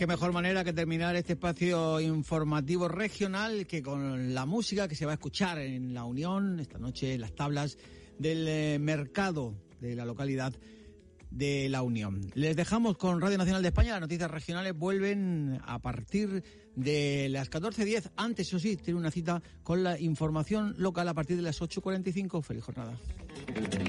qué mejor manera que terminar este espacio informativo regional que con la música que se va a escuchar en La Unión esta noche, en las tablas del mercado de la localidad de La Unión. Les dejamos con Radio Nacional de España. Las noticias regionales vuelven a partir de las 14:10. Antes, eso sí, tiene una cita con la información local a partir de las 8:45. Feliz jornada.